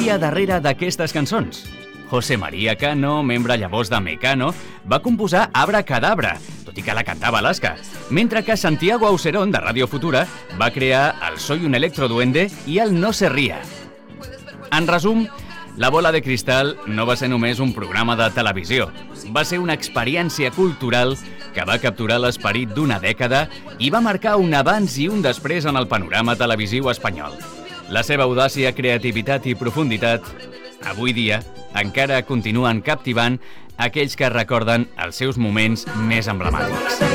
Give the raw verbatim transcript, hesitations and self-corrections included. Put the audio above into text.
havia darrere d'aquestes cançons? José María Cano, membre llavors de Mecano, va composar Abracadabra, tot i que la cantava Alaska, mentre que Santiago Auserón, de Radio Futura, va crear el Soy un electroduende i el No se ría. En resum, La bola de cristal no va ser només un programa de televisió, va ser una experiència cultural que va capturar l'esperit d'una dècada i va marcar un abans i un després en el panorama televisiu espanyol. La seva audàcia, creativitat i profunditat, avui dia, encara continuen captivant aquells que recorden els seus moments més emblemàtics.